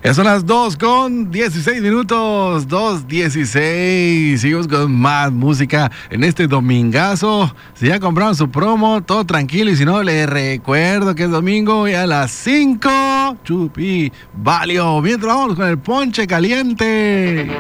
Ya son las 2:16, 2:16. Seguimos con más música en este domingazo. Si ya compraron su promo, todo tranquilo. Y si no, les recuerdo que es domingo y a las 5. Chupi, valió. Mientras vamos con el ponche caliente.